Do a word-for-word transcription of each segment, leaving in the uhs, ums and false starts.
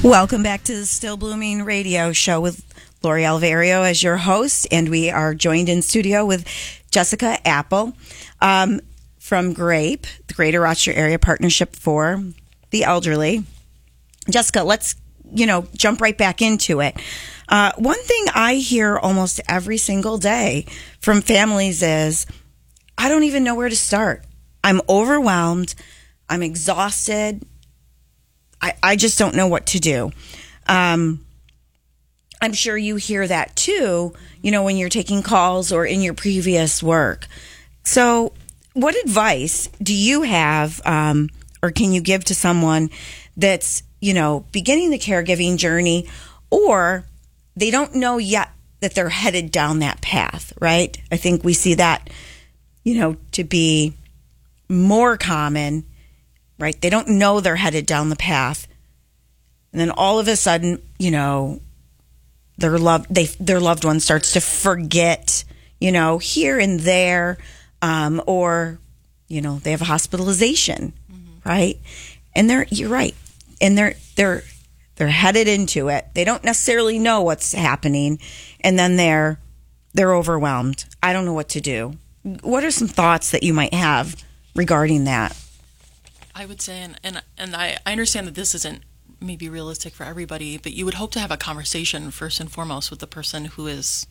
Welcome back to the Still Blooming Radio Show with Lori Alvario as your host, and we are joined in studio with Jessica Apple um, from GRAPE, the Greater Rochester Area Partnership for the Elderly. Jessica, let's you know jump right back into it. Uh, one thing I hear almost every single day from families is, I don't even know where to start. I'm overwhelmed. I'm exhausted. I, I just don't know what to do. Um, I'm sure you hear that too, you know, when you're taking calls or in your previous work. So what advice do you have um, or can you give to someone that's, you know, beginning the caregiving journey, or they don't know yet that they're headed down that path, right? I think we see that, you know, to be more common. Right? They don't know they're headed down the path. And then all of a sudden, you know, their loved, they, their loved one starts to forget, you know, here and there, um, or, you know, they have a hospitalization, mm-hmm. right? And they're, you're right. And they're, they're, they're headed into it. They don't necessarily know what's happening. And then they're, they're overwhelmed. I don't know what to do. What are some thoughts that you might have regarding that? I would say, and and, and I, I understand that this isn't maybe realistic for everybody, but you would hope to have a conversation first and foremost with the person who is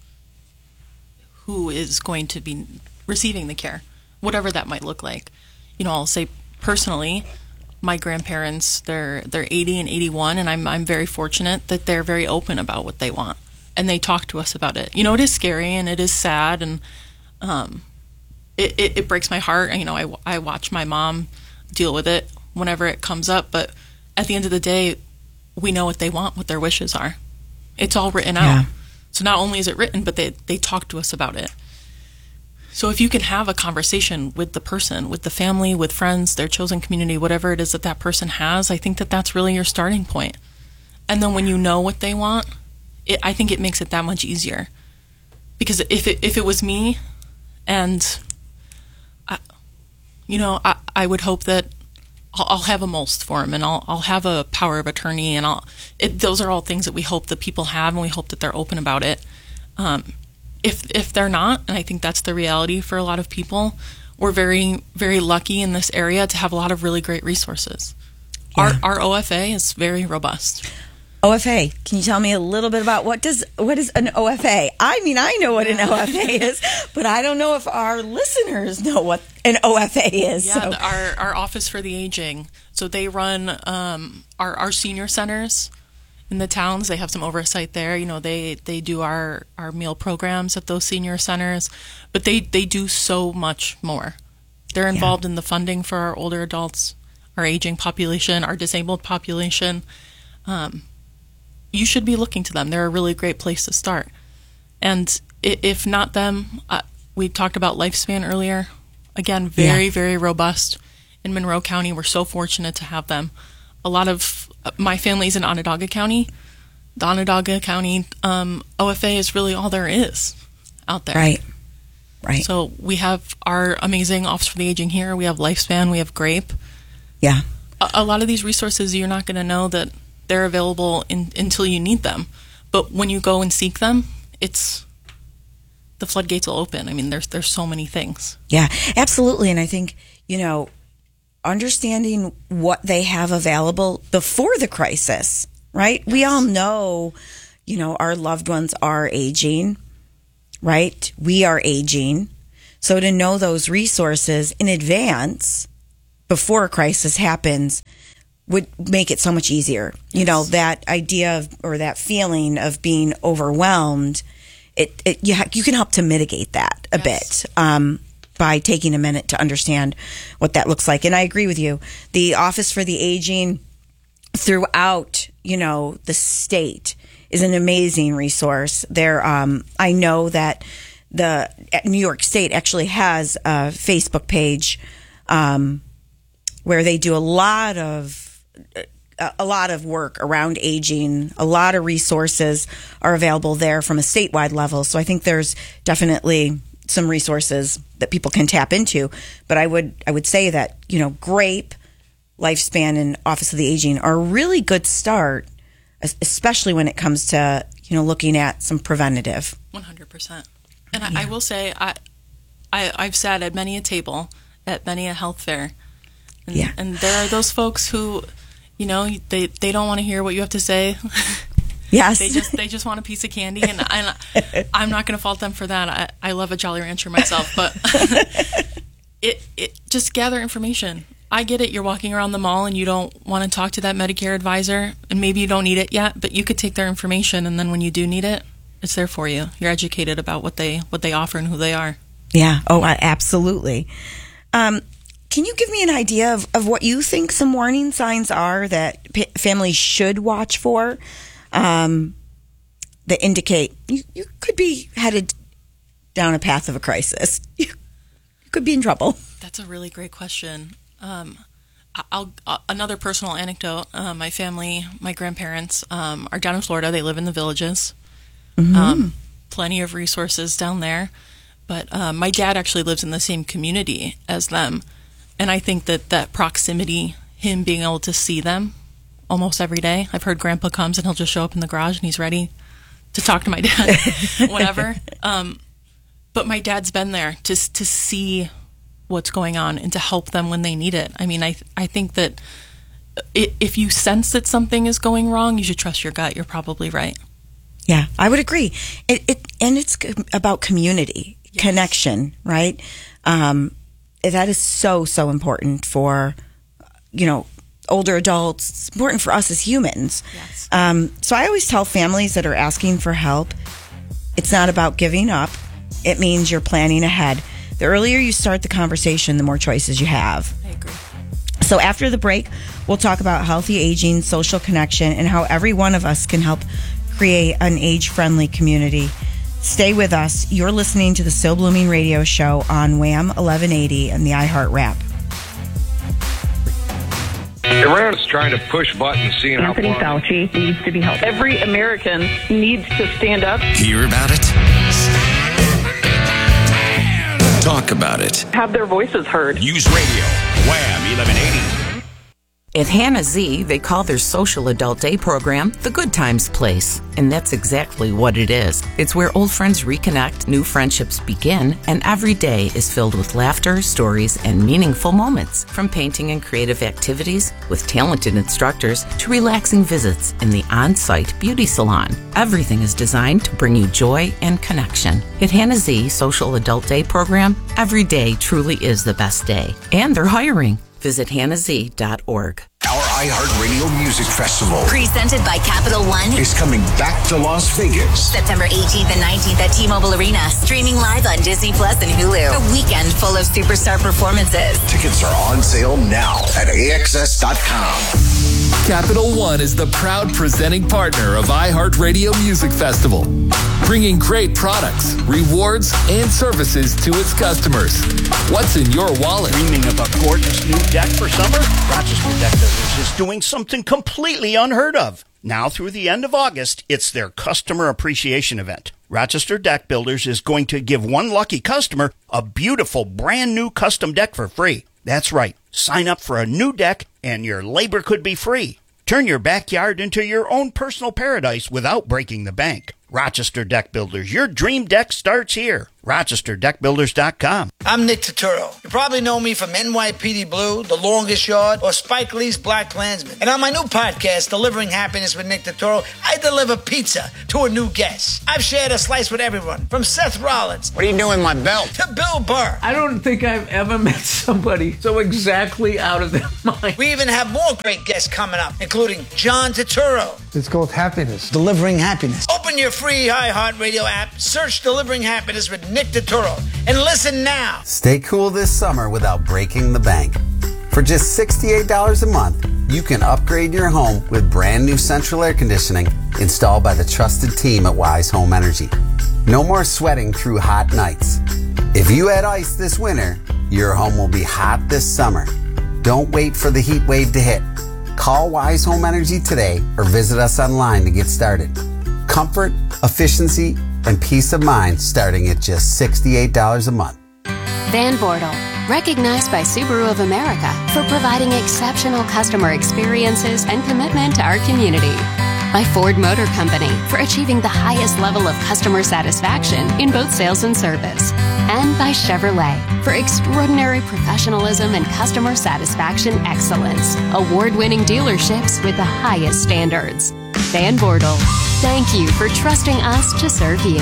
who is going to be receiving the care, whatever that might look like. You know, I'll say personally, my grandparents, they're they're eighty and eighty-one, and I'm I'm very fortunate that they're very open about what they want, and they talk to us about it. You know, it is scary and it is sad, and um, it, it, it breaks my heart. You know, I, I watch my mom deal with it whenever it comes up, but at the end of the day, we know what they want, what their wishes are. It's all written out. Yeah. So not only is it written, but they, they talk to us about it. So if you can have a conversation with the person, with the family, with friends, their chosen community, whatever it is that that person has, I think that that's really your starting point. And then when you know what they want, it, I think it makes it that much easier. Because if it, if it was me, and I, you know, I, I would hope that I'll, I'll have a MOLST form, and I'll I'll have a power of attorney, and I'll. It, those are all things that we hope that people have, and we hope that they're open about it. Um, if if they're not, and I think that's the reality for a lot of people, we're very very lucky in this area to have a lot of really great resources. Yeah. Our our O F A is very robust. O F A. Can you tell me a little bit about what does what is an O F A? I mean, I know what an O F A is, but I don't know if our listeners know what an O F A is. Yeah, so. the, our our Office for the Aging. So they run um, our our senior centers in the towns. They have some oversight there. You know, they they do our our meal programs at those senior centers, but they they do so much more. They're involved yeah. in the funding for our older adults, our aging population, our disabled population. Um, you should be looking to them. They're a really great place to start. And if not them, uh, we talked about Lifespan earlier. Again, very, yeah. very robust. In Monroe County, we're so fortunate to have them. A lot of uh, my family's in Onondaga County. The Onondaga County um, O F A is really all there is out there. Right, right. So we have our amazing Office for the Aging here. We have Lifespan. We have GRAPE. Yeah. A, a lot of these resources, you're not going to know that they're available in, until you need them. But when you go and seek them, it's the floodgates will open. I mean, there's there's so many things. Yeah, absolutely. And I think, you know, understanding what they have available before the crisis, right? Yes. We all know, you know, our loved ones are aging, right? We are aging. So to know those resources in advance before a crisis happens would make it so much easier. Yes. You know, that idea of, or that feeling of being overwhelmed, it, it you, ha- you can help to mitigate that a yes. bit um, by taking a minute to understand what that looks like. And I agree with you. The Office for the Aging throughout, you know, the state is an amazing resource. There, um, I know that the New York State actually has a Facebook page um, where they do a lot of a lot of work around aging. A lot of resources are available there from a statewide level. So I think there's definitely some resources that people can tap into. But I would I would say that, you know, GRAPE, Lifespan, and Office of the Aging are a really good start especially when it comes to, you know, looking at some preventative. one hundred percent. And yeah. I, I will say, I, I, I've sat at many a table at many a health fair. And, yeah. and there are those folks who, you know, they, they don't want to hear what you have to say. Yes. They just they just want a piece of candy, and, and I'm not going to fault them for that. I, I love a Jolly Rancher myself, but it it just gather information. I get it. You're walking around the mall and you don't want to talk to that Medicare advisor, and maybe you don't need it yet, but you could take their information, and then when you do need it, it's there for you. You're educated about what they what they offer and who they are. Yeah. Oh, absolutely. Um, can you give me an idea of, of what you think some warning signs are that p- families should watch for? Um, that indicate you, you could be headed down a path of a crisis. You, you could be in trouble. That's a really great question. Um, I'll, uh, another personal anecdote. Uh, my family, my grandparents um, are down in Florida. They live in the Villages. Mm-hmm. Um, plenty of resources down there. But uh, my dad actually lives in the same community as them. And I think that that proximity, him being able to see them almost every day. I've heard Grandpa comes and he'll just show up in the garage and he's ready to talk to my dad whenever. Um, but my dad's been there to to see what's going on and to help them when they need it. I mean, I I think that if you sense that something is going wrong, you should trust your gut. You're probably right. Yeah, I would agree. It, it and it's about community, yes. Connection, right? Um, that is so so important for, you know, older adults. It's important for us as humans. Yes. Um, so I always tell families that are asking for help, it's not about giving up. It means you're planning ahead. The earlier you start the conversation, the more choices you have. I agree. So after the break, we'll talk about healthy aging, social connection, and how every one of us can help create an age-friendly community. Stay with us. You're listening to the Still Blooming Radio Show on Wham eleven eighty and the iHeart Rap. Iran's trying to push buttons, seeing Anthony how far... Fauci needs to be helped. Every American needs to stand up. Hear about it? Talk about it. Have their voices heard. News Radio, Wham eleven eighty. At Hannah Z, they call their social adult day program the Good Times Place. And that's exactly what it is. It's where old friends reconnect, new friendships begin, and every day is filled with laughter, stories, and meaningful moments. From painting and creative activities with talented instructors to relaxing visits in the on-site beauty salon. Everything is designed to bring you joy and connection. At Hannah Z Social Adult Day program, every day truly is the best day. And they're hiring. Visit hannah z dot org. Our iHeartRadio Music Festival, presented by Capital One, is coming back to Las Vegas. September eighteenth and nineteenth at T-Mobile Arena. Streaming live on Disney Plus and Hulu. A weekend full of superstar performances. Tickets are on sale now at A X S dot com. Capital One is the proud presenting partner of iHeartRadio Music Festival, bringing great products, rewards, and services to its customers. What's in your wallet? Dreaming of a gorgeous new deck for summer? Rochester Deck Builders is doing something completely unheard of. Now through the end of August, it's their customer appreciation event. Rochester Deck Builders is going to give one lucky customer a beautiful brand new custom deck for free. That's right. Sign up for a new deck and your labor could be free. Turn your backyard into your own personal paradise without breaking the bank. Rochester Deck Builders, your dream deck starts here. Rochester Deck Builders dot com. I'm Nick Turturro. You probably know me from N Y P D Blue, The Longest Yard, or Spike Lee's Black Klansman. And on my new podcast, Delivering Happiness with Nick Turturro, I deliver pizza to a new guest. I've shared a slice with everyone, from Seth Rollins. What are you doing with my belt? To Bill Burr. I don't think I've ever met somebody so exactly out of their mind. We even have more great guests coming up, including John Turturro. It's called Happiness. Delivering Happiness. Open your free iHeartRadio app, search Delivering Happiness with Nick Turturro, and listen now. Stay cool this summer without breaking the bank. For just sixty-eight dollars a month, you can upgrade your home with brand new central air conditioning installed by the trusted team at Wise Home Energy. No more sweating through hot nights. If you had ice this winter, your home will be hot this summer. Don't wait for the heat wave to hit. Call Wise Home Energy today or visit us online to get started. Comfort, efficiency, and peace of mind starting at just sixty-eight dollars a month. Van Bortle, recognized by Subaru of America for providing exceptional customer experiences and commitment to our community. By Ford Motor Company for achieving the highest level of customer satisfaction in both sales and service. And by Chevrolet for extraordinary professionalism and customer satisfaction excellence. Award-winning dealerships with the highest standards. Van Bortle, thank you for trusting us to serve you.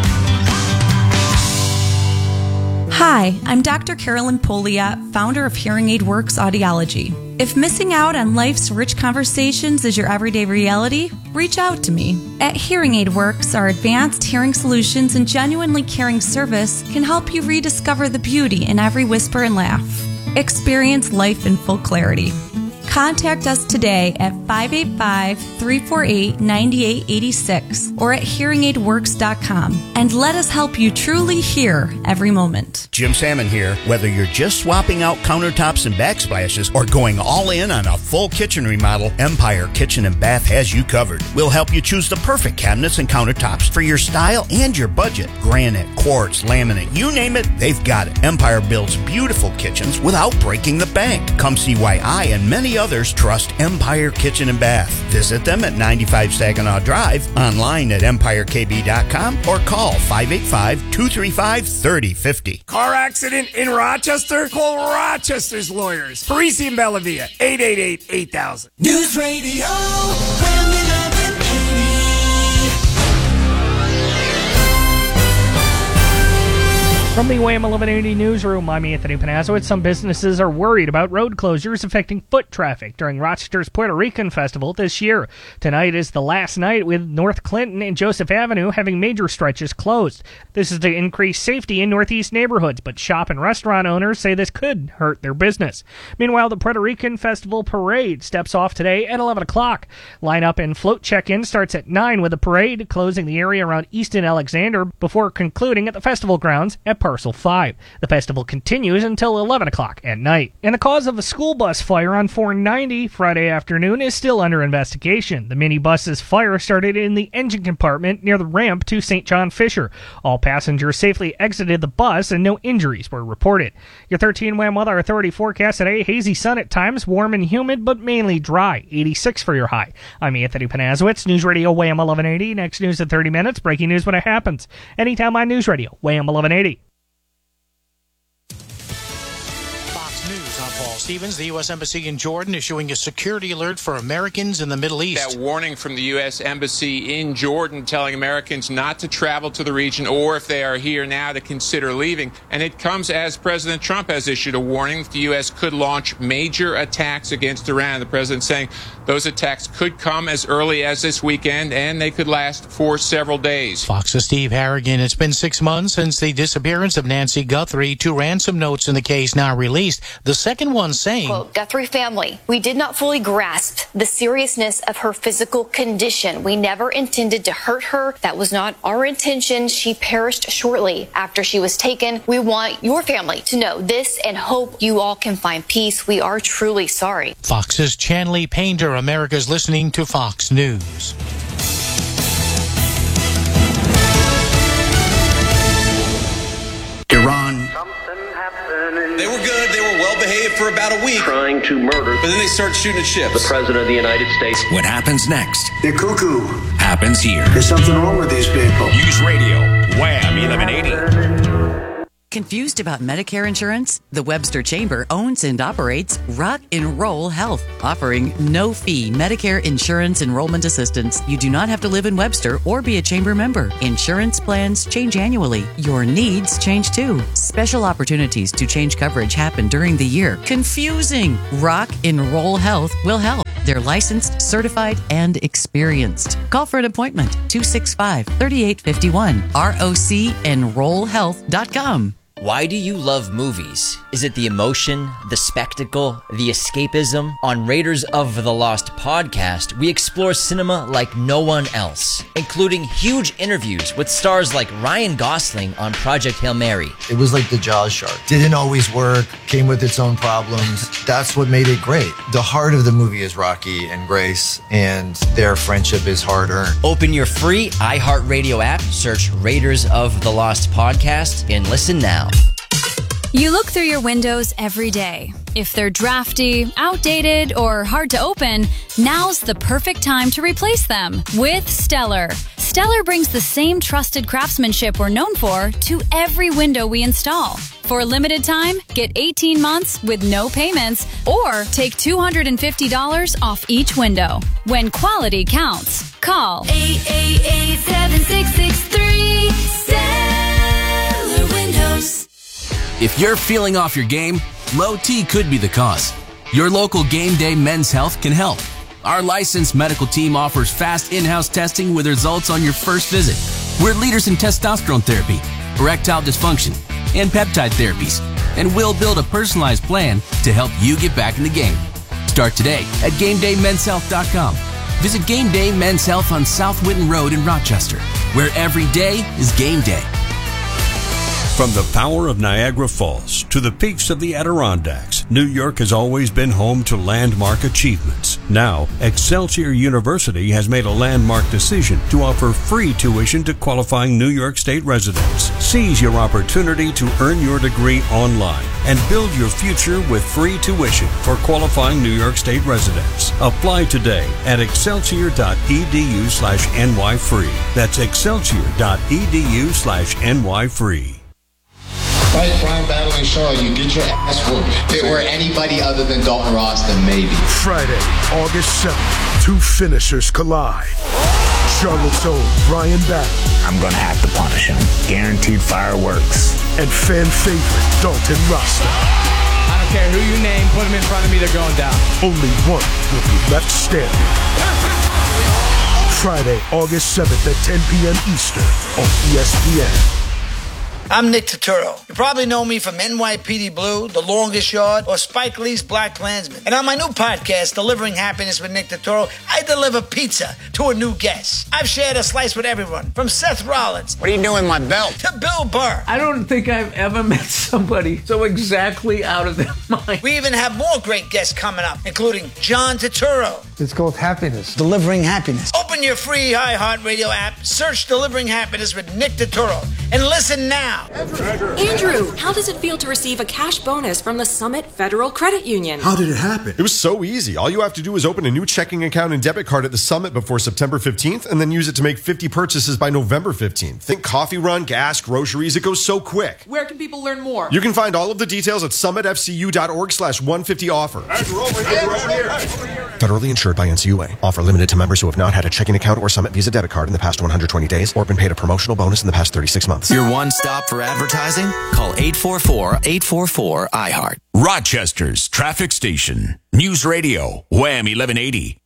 Hi, I'm Doctor Carolyn Poliat, founder of Hearing Aid Works Audiology. If missing out on life's rich conversations is your everyday reality, reach out to me. At Hearing Aid Works, our advanced hearing solutions and genuinely caring service can help you rediscover the beauty in every whisper and laugh. Experience life in full clarity. Contact us today at five eight five, three four eight, nine eight eight six or at hearing aid works dot com and let us help you truly hear every moment. Jim Salmon here. Whether you're just swapping out countertops and backsplashes or going all in on a full kitchen remodel, Empire Kitchen and Bath has you covered. We'll help you choose the perfect cabinets and countertops for your style and your budget. Granite, quartz, laminate, you name it, they've got it. Empire builds beautiful kitchens without breaking the bank. Come see why I and many others trust Empire Kitchen and Bath. Visit them at ninety-five Saginaw Drive, online at empire k b dot com, or call five eight five, two three five, three oh five oh. Car accident in Rochester? Call Rochester's lawyers. Parisi and Bellavia, eight eight eight, eight thousand. News Radio, Wham eleven eighty. From the Wham eleven eighty newsroom, I'm Anthony Panazowitz. Some businesses are worried about road closures affecting foot traffic during Rochester's Puerto Rican Festival this year. Tonight is the last night with North Clinton and Joseph Avenue having major stretches closed. This is to increase safety in Northeast neighborhoods, but shop and restaurant owners say this could hurt their business. Meanwhile, the Puerto Rican Festival Parade steps off today at eleven o'clock. Lineup and float check-in starts at nine with the parade closing the area around Easton Alexander before concluding at the festival grounds at Parcel five. The festival continues until eleven o'clock at night. And the cause of a school bus fire on four ninety Friday afternoon is still under investigation. The minibus's fire started in the engine compartment near the ramp to Saint John Fisher. All passengers safely exited the bus and no injuries were reported. Your thirteen Wham Weather Authority forecast today: hazy sun at times, warm and humid, but mainly dry. eighty-six for your high. I'm Anthony Panazowitz, News Radio Wham eleven eighty. Next news in thirty minutes. Breaking news when it happens. Anytime on News Radio Wham eleven eighty. Stevens, the U S Embassy in Jordan issuing a security alert for Americans in the Middle East. That warning from the U S Embassy in Jordan telling Americans not to travel to the region, or if they are here now, to consider leaving. And it comes as President Trump has issued a warning that the U S could launch major attacks against Iran. The president saying those attacks could come as early as this weekend, and they could last for several days. Fox's Steve Harrigan. It's been six months since the disappearance of Nancy Guthrie. Two ransom notes in the case now released. The second one saying, quote, Guthrie family, we did not fully grasp the seriousness of her physical condition. We never intended to hurt her. That was not our intention. She perished shortly after she was taken. We want your family to know this and hope you all can find peace. We are truly sorry. Fox's Chanley Painter. America's listening to Fox News. Iran. They were good. They were well behaved for about a week. Trying to murder. But then they start shooting at ships. The President of the United States. What happens next? They're cuckoo. Happens here. There's something wrong with these people. News Radio, Wham eleven eighty. Confused about Medicare insurance? The Webster Chamber owns and operates Rock Enroll Health, offering no-fee Medicare insurance enrollment assistance. You do not have to live in Webster or be a chamber member. Insurance plans change annually. Your needs change too. Special opportunities to change coverage happen during the year. Confusing? Rock Enroll Health will help. They're licensed, certified, and experienced. Call for an appointment, two six five, three eight five one, R O C enroll health dot com. Why do you love movies? Is it the emotion, the spectacle, the escapism? On Raiders of the Lost podcast, we explore cinema like no one else, including huge interviews with stars like Ryan Gosling on Project Hail Mary. It was like the Jaws shark. Didn't always work, came with its own problems. That's what made it great. The heart of the movie is Rocky and Grace, and their friendship is hard-earned. Open your free iHeartRadio app, search Raiders of the Lost podcast, and listen now. You look through your windows every day. If they're drafty, outdated, or hard to open, now's the perfect time to replace them with Stellar. Stellar brings the same trusted craftsmanship we're known for to every window we install. For a limited time, get eighteen months with no payments or take two hundred fifty dollars off each window. When quality counts, call eight eight eight, seven six six three, Stellar Windows. If you're feeling off your game, low T could be the cause. Your local Game Day Men's Health can help. Our licensed medical team offers fast in-house testing with results on your first visit. We're leaders in testosterone therapy, erectile dysfunction, and peptide therapies, and we'll build a personalized plan to help you get back in the game. Start today at game day men's health dot com. Visit Game Day Men's Health on South Whitten Road in Rochester, where every day is game day. From the power of Niagara Falls to the peaks of the Adirondacks, New York has always been home to landmark achievements. Now, Excelsior University has made a landmark decision to offer free tuition to qualifying New York State residents. Seize your opportunity to earn your degree online and build your future with free tuition for qualifying New York State residents. Apply today at excelsior.edu slash ny free. That's excelsior.edu slash ny free. Fight Brian Battling Shaw, you get your ass whooped. If it were anybody other than Dalton Ross, then maybe. Friday, August seventh, two finishers collide. Charlotte's own Brian Battle. I'm gonna have to punish him. Guaranteed fireworks. And fan favorite Dalton Rasta. I don't care who you name, put him in front of me, they're going down. Only one will be left standing. Friday, August seventh at ten p.m. Eastern on E S P N. I'm Nick Turturro. You probably know me from N Y P D Blue, The Longest Yard, or Spike Lee's Black Klansman. And on my new podcast, Delivering Happiness with Nick Turturro, I deliver pizza to a new guest. I've shared a slice with everyone, from Seth Rollins. What are you doing with my belt? To Bill Burr. I don't think I've ever met somebody so exactly out of their mind. We even have more great guests coming up, including John Turturro. It's called Happiness. Delivering Happiness. Open your free iHeartRadio app, search Delivering Happiness with Nick Turturro, and listen now. Andrew, how does it feel to receive a cash bonus from the Summit Federal Credit Union? How did it happen? It was so easy. All you have to do is open a new checking account and debit card at the Summit before September fifteenth and then use it to make fifty purchases by November fifteenth. Think coffee run, gas, groceries. It goes so quick. Where can people learn more? You can find all of the details at summitfcu.org slash 150 offer. Andrew, over here, over here, over here. Federally insured by N C U A. Offer limited to members who have not had a checking account or Summit Visa debit card in the past one hundred twenty days or been paid a promotional bonus in the past thirty-six months. Your one stop for advertising? Call eight four four, eight four four, I heart. Rochester's traffic station. News Radio, Wham eleven eighty.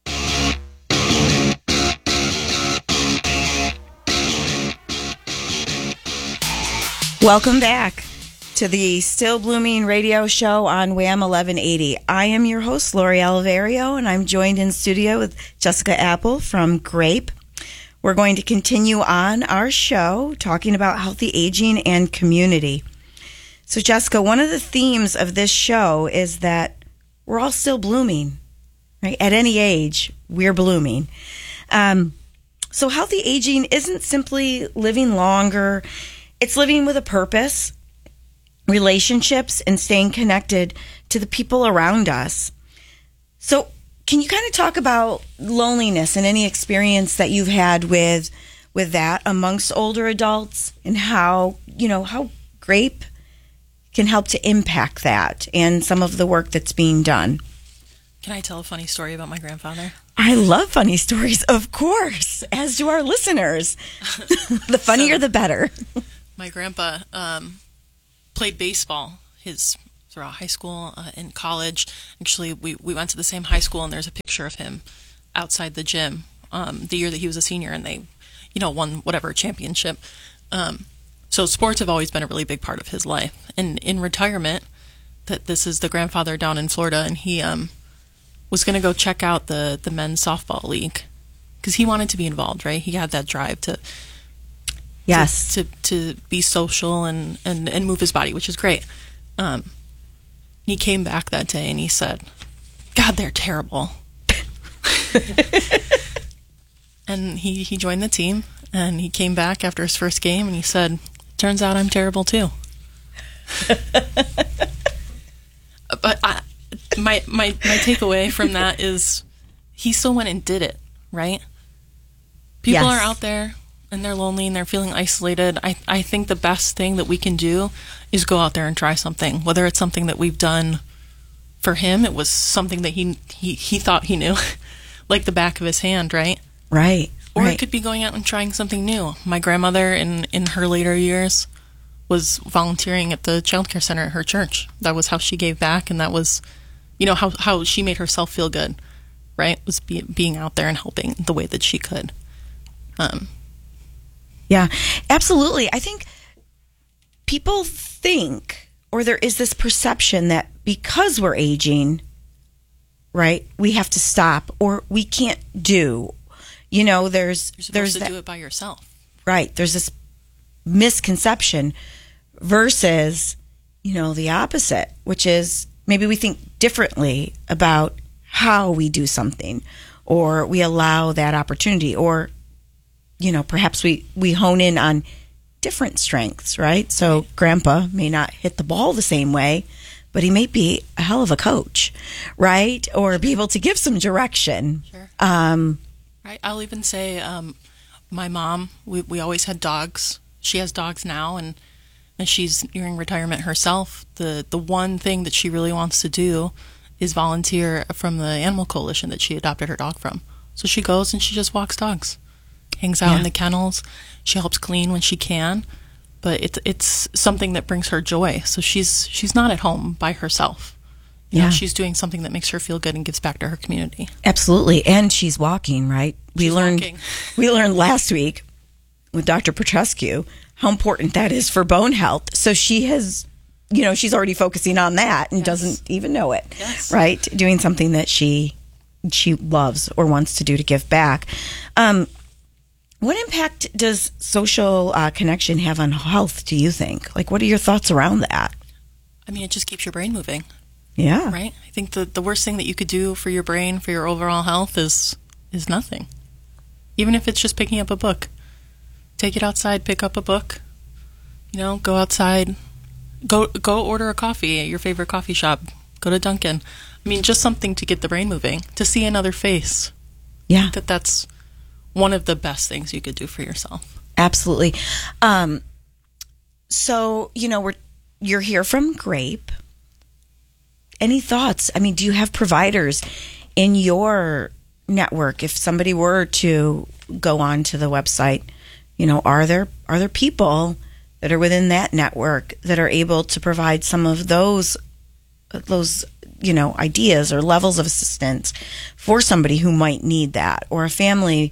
Welcome back to the Still Blooming radio show on Wham eleven eighty. I am your host, Lori Oliverio, and I'm joined in studio with Jessica Apple from Grape. We're going to continue on our show talking about healthy aging and community. So, Jessica, one of the themes of this show is that we're all still blooming, right? At any age, we're blooming. Um, so healthy aging isn't simply living longer. It's living with a purpose, relationships, and staying connected to the people around us. So can you kind of talk about loneliness and any experience that you've had with with that amongst older adults and how, you know, how Grape can help to impact that and some of the work that's being done? Can I tell a funny story about my grandfather? I love funny stories, of course, as do our listeners. The funnier, so, the better. My grandpa um, played baseball his throughout high school uh, and college. Actually, we, we went to the same high school, and there's a picture of him outside the gym um, the year that he was a senior, and they, you know, won whatever championship. Um, so sports have always been a really big part of his life. And in retirement, that this is the grandfather down in Florida, and he um, was going to go check out the, the men's softball league because he wanted to be involved, right? He had that drive to yes to, to, to be social and, and, and move his body, which is great. Um, he came back that day and he said, God, they're terrible. And he, he joined the team, and he came back after his first game and he said, turns out I'm terrible too. But I, my my my takeaway from that is he still went and did it, right? People Yes. are out there and they're lonely and they're feeling isolated. I I think the best thing that we can do is go out there and try something. Whether it's something that we've done for him, it was something that he he, he thought he knew, like the back of his hand, right? Right. Or right. it could be going out and trying something new. My grandmother, in, in her later years, was volunteering at the child care center at her church. That was how she gave back, and that was, you know, how, how she made herself feel good, right? Was be, being out there and helping the way that she could. Um, Yeah, absolutely. I think people think, or there is this perception that because we're aging, right, we have to stop or we can't do. You know, there's you're supposed there's to that, do it by yourself. right. There's this misconception versus, you know, the opposite, which is maybe we think differently about how we do something, or we allow that opportunity, or you know, perhaps we, we hone in on different strengths, right? So grandpa may not hit the ball the same way, but he may be a hell of a coach, right? Or be able to give some direction. Sure. Um, Right. I'll even say um, my mom, we, we always had dogs. She has dogs now, and, and she's nearing retirement herself. The, the one thing that she really wants to do is volunteer from the Animal Coalition that she adopted her dog from. So she goes and she just walks dogs. Hangs out Yeah. in the kennels. She helps clean when she can, but it's it's something that brings her joy. So she's she's not at home by herself. You Yeah. know, she's doing something that makes her feel good and gives back to her community. Absolutely. And she's walking, right? We She's learned walking. we learned last week with Doctor Petrescu how important that is for bone health. So she has, you know, she's already focusing on that and Yes. doesn't even know it. Yes. Right? Doing something that she she loves or wants to do to give back. Um What impact does social uh, connection have on health, do you think? Like, what are your thoughts around that? I mean, it just keeps your brain moving, Yeah. right? I think the, the worst thing that you could do for your brain, for your overall health, is is nothing. Even if it's just picking up a book. Take it outside, pick up a book. You know, go outside. Go go order a coffee at your favorite coffee shop. Go to Dunkin'. I mean, just something to get the brain moving. To see another face. Yeah. That that's one of the best things you could do for yourself. Absolutely. Um, so, you know, we're you're here from Grape. Any thoughts? I mean, do you have providers in your network? If somebody were to go on to the website, you know, are there are there people that are within that network that are able to provide some of those those you know ideas or levels of assistance for somebody who might need that, or a family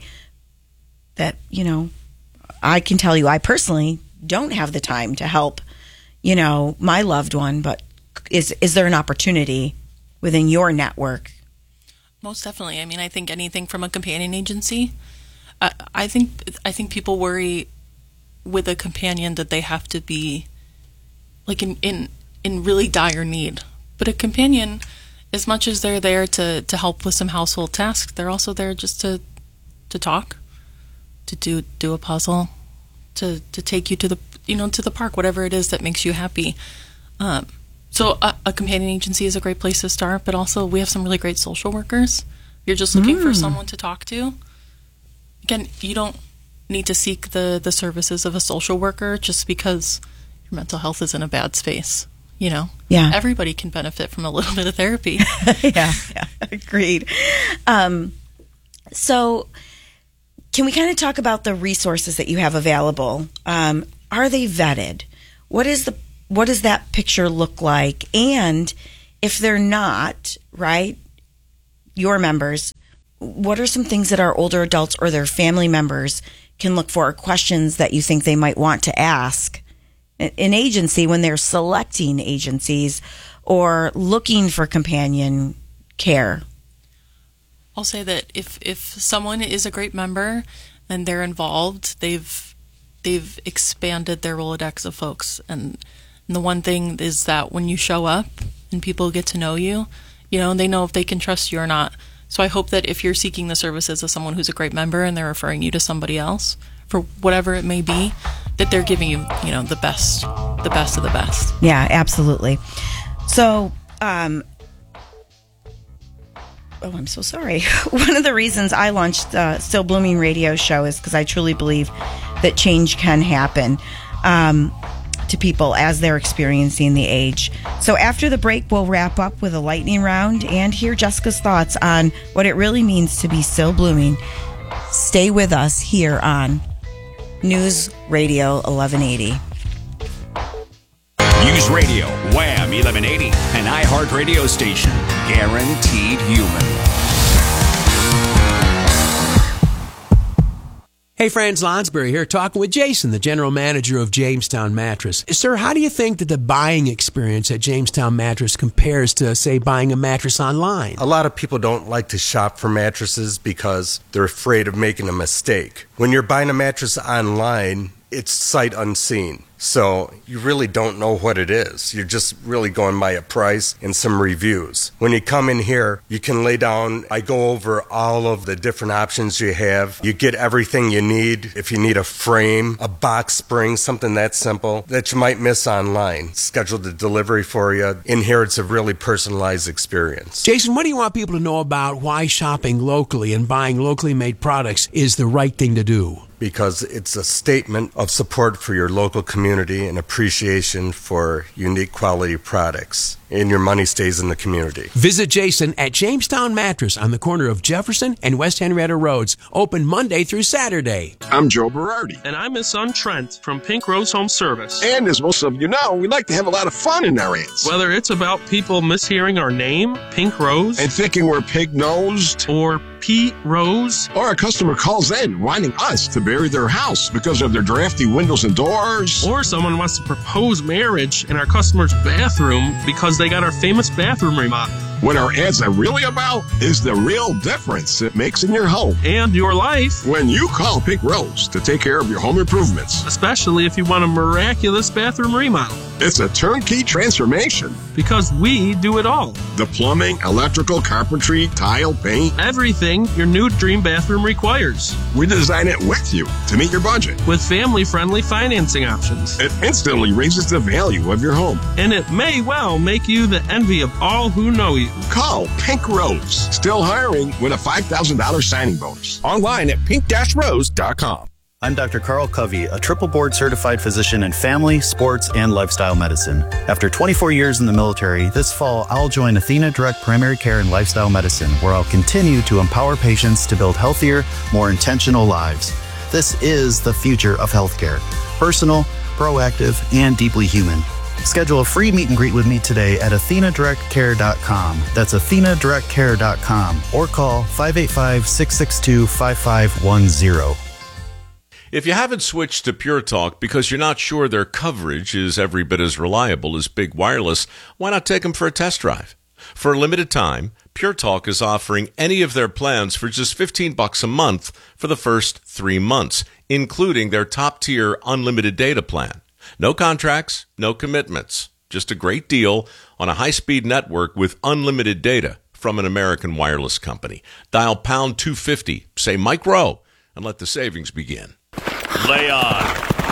that, you know, I can tell you I personally don't have the time to help, you know, my loved one, but is is there an opportunity within your network? Most definitely. I mean, I think anything from a companion agency. Uh, I think I think people worry with a companion that they have to be like in, in in really dire need. But a companion, as much as they're there to, to help with some household tasks, they're also there just to to talk, to do do a puzzle, to to take you to the you know to the park, whatever it is that makes you happy. Um, so a, a companion agency is a great place to start, but also we have some really great social workers. You're just looking for Mm. someone to talk to. Again, you don't need to seek the, the services of a social worker just because your mental health is in a bad space. You know, Yeah. everybody can benefit from a little bit of therapy. yeah, yeah, agreed. Um, so, can we kind of talk about the resources that you have available? Um, are they vetted? What is the what does that picture look like? And if they're not, right, your members, what are some things that our older adults or their family members can look for, or questions that you think they might want to ask an agency when they're selecting agencies or looking for companion care? I'll say that if if someone is a great member and they're involved, they've they've expanded their Rolodex of folks. And, and the one thing is that when you show up and people get to know you, you know, they know if they can trust you or not. So I hope that if you're seeking the services of someone who's a great member and they're referring you to somebody else for whatever it may be, that they're giving you, you know, the best, the best of the best. Yeah, absolutely. So, um, oh, I'm so sorry. One of the reasons I launched the Still Blooming radio show is because I truly believe that change can happen um, to people as they're experiencing the age. So after the break, we'll wrap up with a lightning round and hear Jessica's thoughts on what it really means to be still blooming. Stay with us here on News Radio eleven eighty. News Radio, Wham eleven eighty, an iHeart radio station. Guaranteed human. Hey friends, Lonsberry here, talking with Jason, the general manager of Jamestown Mattress. Sir, how do you think that the buying experience at Jamestown Mattress compares to, say, buying a mattress online? A lot of people don't like to shop for mattresses because they're afraid of making a mistake. When you're buying a mattress online, it's sight unseen. So you really don't know what it is. You're just really going by a price and some reviews. When you come in here, you can lay down. I go over all of the different options you have. You get everything you need. If you need a frame, a box spring, something that simple that you might miss online, schedule the delivery for you. In here, it's a really personalized experience. Jason, what do you want people to know about why shopping locally and buying locally made products is the right thing to do? Because it's a statement of support for your local community and appreciation for unique quality products. And your money stays in the community. Visit Jason at Jamestown Mattress on the corner of Jefferson and West Henrietta Roads. Open Monday through Saturday. I'm Joe Berardi. And I'm his son Trent from Pink Rose Home Service. And as most of you know, we like to have a lot of fun in our ads. Whether it's about people mishearing our name, Pink Rose, and thinking we're pig-nosed, or Pete Rose, or a customer calls in wanting us to bury their house because of their drafty windows and doors, or someone wants to propose marriage in our customer's bathroom because they got our famous bathroom remodel. What our ads are really about is the real difference it makes in your home and your life when you call Pink Rose to take care of your home improvements, especially if you want a miraculous bathroom remodel. It's a turnkey transformation because we do it all. The plumbing, electrical, carpentry, tile, paint, everything your new dream bathroom requires. We design it with you to meet your budget with family-friendly financing options. It instantly raises the value of your home, and it may well make you the envy of all who know you. Call Pink Rose. Still hiring with a five thousand dollars signing bonus. Online at pink rose dot com. I'm Doctor Carl Covey, a triple board certified physician in family, sports, and lifestyle medicine. After twenty-four years in the military, this fall I'll join Athena Direct Primary Care and Lifestyle Medicine, where I'll continue to empower patients to build healthier, more intentional lives. This is the future of healthcare. Personal, proactive, and deeply human. Schedule a free meet and greet with me today at athena direct care dot com. That's athena direct care dot com. Or call five eight five, six six two, five five one zero. If you haven't switched to Pure Talk because you're not sure their coverage is every bit as reliable as Big Wireless, why not take them for a test drive? For a limited time, Pure Talk is offering any of their plans for just fifteen bucks a month for the first three months, including their top-tier unlimited data plan. No contracts, no commitments, just a great deal on a high-speed network with unlimited data from an American wireless company. Dial pound two fifty, say Mike Rowe, and let the savings begin. Lay on.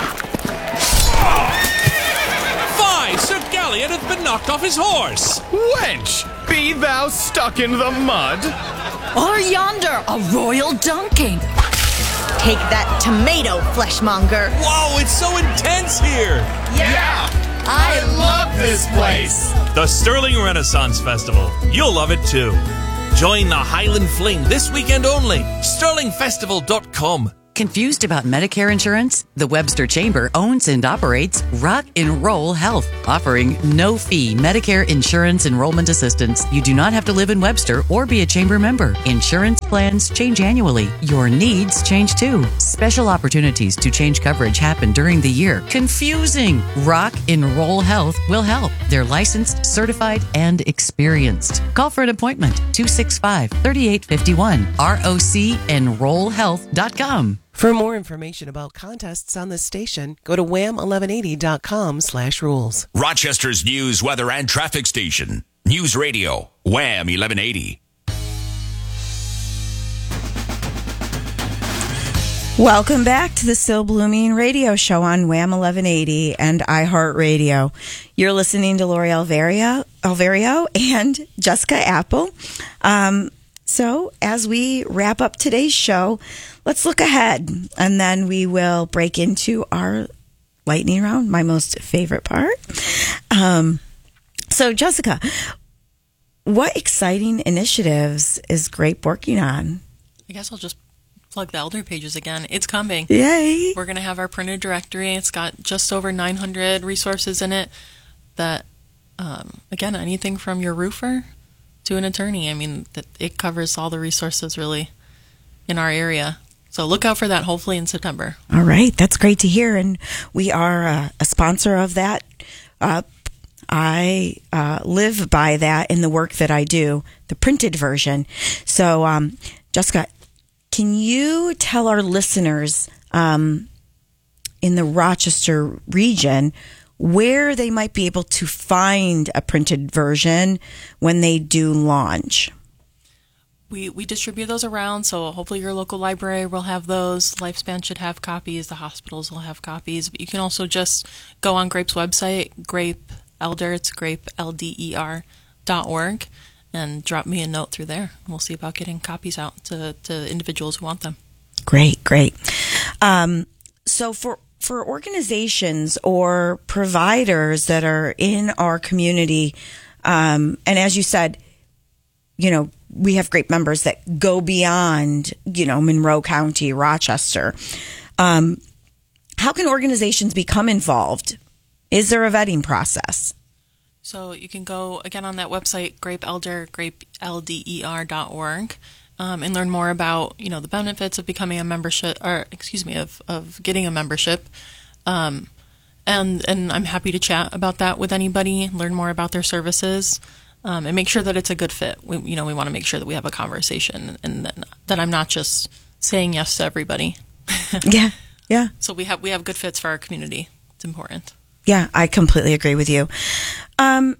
Fie, Sir Galliot hath been knocked off his horse. Wench, be thou stuck in the mud? Or yonder, a royal dunking. Take that tomato, fleshmonger. Whoa, it's so intense here. Yeah, I love this place. The Sterling Renaissance Festival. You'll love it too. Join the Highland Fling this weekend only. sterling festival dot com. Confused about Medicare insurance? The Webster Chamber owns and operates Rock and Roll Health, offering no-fee Medicare insurance enrollment assistance. You do not have to live in Webster or be a chamber member. Insurance plans change annually. Your needs change too. Special opportunities to change coverage happen during the year. Confusing. Rock and Roll Health will help. They're licensed, certified, and experienced. Call for an appointment. two six five, three eight five one. R O C enroll health dot com. For more information about contests on this station, go to wham eleven eighty dot com slash rules. Rochester's news, weather, and traffic station. News Radio, Wham eleven eighty. Welcome back to the Still Blooming radio show on Wham eleven eighty and iHeartRadio. You're listening to Lori Alvaria Alvario and Jessica Apple. Um, so as we wrap up today's show, let's look ahead, and then we will break into our lightning round, my most favorite part. Um, so, Jessica, what exciting initiatives is Grape working on? I guess I'll just plug the Elder Pages again. It's coming. Yay! We're going to have our printed directory. It's got just over nine hundred resources in it that, um, again, anything from your roofer to an attorney. I mean, that it covers all the resources really in our area. So look out for that, hopefully in September. All right. That's great to hear. And we are uh, a sponsor of that. Uh, I uh, live by that in the work that I do, the printed version. So, um, Jessica, can you tell our listeners um, in the Rochester region where they might be able to find a printed version when they do launch? We we distribute those around, so hopefully your local library will have those. Lifespan should have copies. The hospitals will have copies. But you can also just go on Grape's website, Grape Elder, it's grape, L D E R, dot org, and drop me a note through there. We'll see about getting copies out to, to individuals who want them. Great, great. Um, so for for organizations or providers that are in our community, um, and as you said, you know, we have great members that go beyond, you know, Monroe County, Rochester. Um, how can organizations become involved? Is there a vetting process? So you can go, again, on that website, Grape Elder, grape, L D E R dot org, um, and learn more about, you know, the benefits of becoming a membership, or, excuse me, of, of getting a membership. Um, and, and I'm happy to chat about that with anybody, learn more about their services. Um, and make sure that it's a good fit. We, you know, we want to make sure that we have a conversation, and that, that I'm not just saying yes to everybody. Yeah, yeah. So we have we have good fits for our community. It's important. Yeah, I completely agree with you. Um,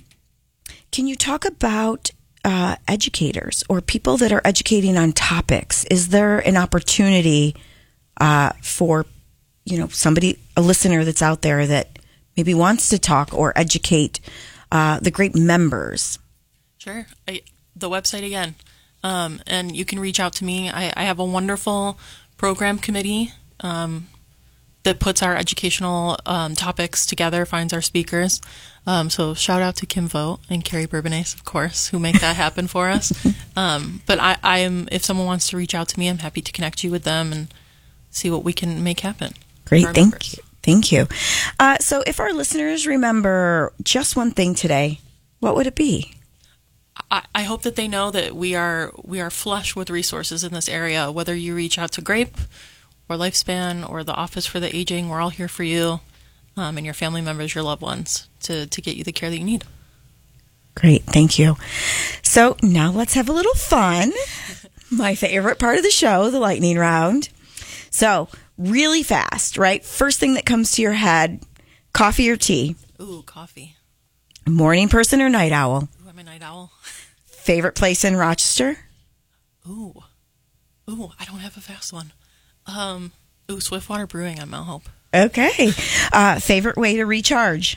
can you talk about uh, educators or people that are educating on topics? Is there an opportunity uh, for, you know, somebody, a listener that's out there that maybe wants to talk or educate uh, the Grape members? Sure. I, the website again. Um, and you can reach out to me. I, I have a wonderful program committee um, that puts our educational um, topics together, finds our speakers. Um, so shout out to Kim Vogt and Carrie Bourbonnais, of course, who make that happen for us. Um, but I, I am, if someone wants to reach out to me, I'm happy to connect you with them and see what we can make happen. Great. Thank members. you. Thank you. Uh, so if our listeners remember just one thing today, what would it be? I, I hope that they know that we are we are flush with resources in this area. Whether you reach out to Grape or Lifespan or the Office for the Aging, we're all here for you um, and your family members, your loved ones, to, to get you the care that you need. Great. Thank you. So now let's have a little fun. My favorite part of the show, the lightning round. So really fast, right? First thing that comes to your head, coffee or tea? Ooh, coffee. Morning person or night owl? Ooh, I'm a night owl. Favorite place in Rochester? Ooh. Ooh, I don't have a fast one. Um, ooh, Swiftwater Brewing on Mount Hope. Okay. Uh, favorite way to recharge?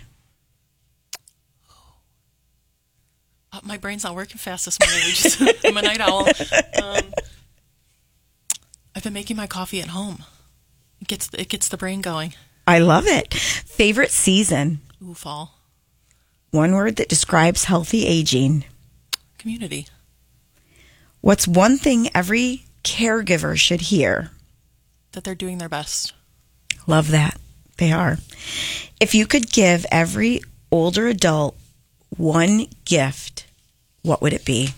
Uh, my brain's not working fast this morning. We just, I'm a night owl. Um, I've been making my coffee at home. It gets it gets the brain going. I love it. Favorite season? Ooh, fall. One word that describes healthy aging. Community. What's one thing every caregiver should hear? That they're doing their best. Love that. They are. If you could give every older adult one gift, what would it be?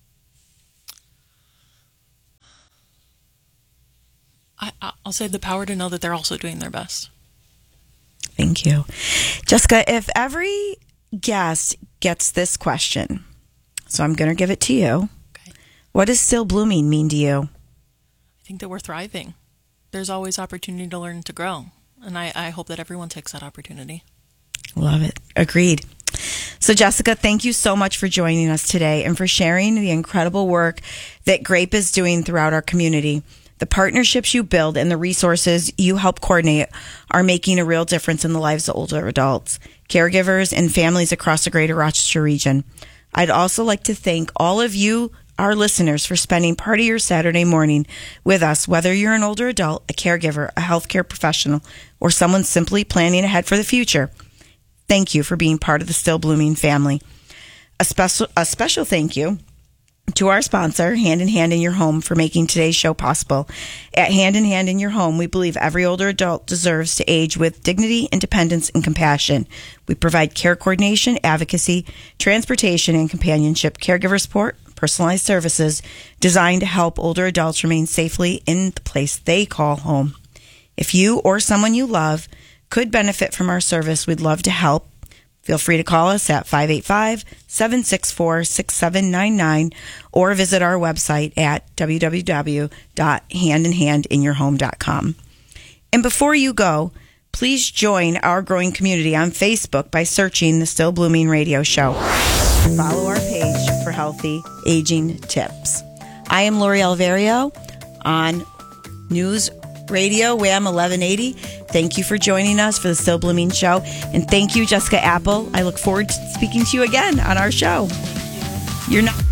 I, I'll say the power to know that they're also doing their best. Thank you. Jessica, if every guest gets this question, so I'm going to give it to you. Okay. What does still blooming mean to you? I think that we're thriving. There's always opportunity to learn and to grow. And I, I hope that everyone takes that opportunity. Love it. Agreed. So, Jessica, thank you so much for joining us today and for sharing the incredible work that Grape is doing throughout our community. The partnerships you build and the resources you help coordinate are making a real difference in the lives of older adults. caregivers, and families across the greater Rochester region. I'd also like to thank all of you, our listeners, for spending part of your Saturday morning with us, whether you're an older adult, a caregiver, a healthcare professional, or someone simply planning ahead for the future. Thank you for being part of the Still Blooming family. A special, a special thank you to our sponsor, Hand in Hand in Your Home, for making today's show possible. At Hand in Hand in Your Home, we believe every older adult deserves to age with dignity, independence, and compassion. We provide care coordination, advocacy, transportation, and companionship, caregiver support, personalized services designed to help older adults remain safely in the place they call home. If you or someone you love could benefit from our service, we'd love to help. Feel free to call us at five eight five, seven six four, six seven nine nine or visit our website at w w w dot hand in hand in your home dot com. And before you go, please join our growing community on Facebook by searching the Still Blooming Radio Show. Follow our page for healthy aging tips. I am Lori Alverio on News Radio Wham eleven eighty. Thank you for joining us for the Still Blooming Show. And thank you, Jessica Apple. I look forward to speaking to you again on our show. You're not...